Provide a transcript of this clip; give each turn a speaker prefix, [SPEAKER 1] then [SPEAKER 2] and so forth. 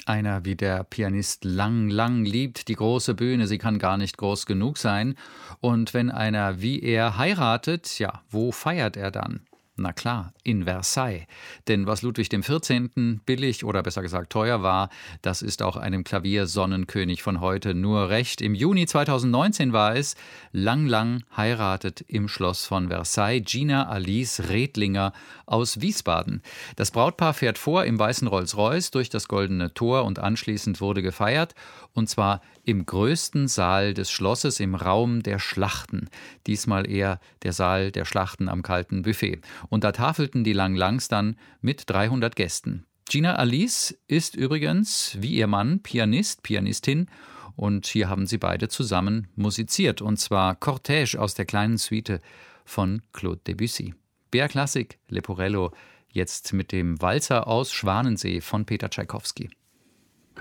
[SPEAKER 1] Einer wie der Pianist Lang Lang liebt die große Bühne, sie kann gar nicht groß genug sein. Und wenn einer wie er heiratet, ja, wo feiert er dann? Na klar, in Versailles. Denn was Ludwig XIV. Billig oder besser gesagt teuer war, das ist auch einem Klaviersonnenkönig von heute nur recht. Im Juni 2019 war es, Lang Lang heiratet im Schloss von Versailles Gina Alice Redlinger aus Wiesbaden. Das Brautpaar fährt vor im weißen Rolls-Royce durch das Goldene Tor und anschließend wurde gefeiert. Und zwar im größten Saal des Schlosses, im Raum der Schlachten. Diesmal eher der Saal der Schlachten am kalten Buffet. Und da tafelten die Lang Langs dann mit 300 Gästen. Gina Alice ist übrigens, wie ihr Mann, Pianistin. Und hier haben sie beide zusammen musiziert. Und zwar Cortège aus der kleinen Suite von Claude Debussy. BR Klassik, Leporello, jetzt mit dem Walzer aus Schwanensee von Peter Tschaikowski.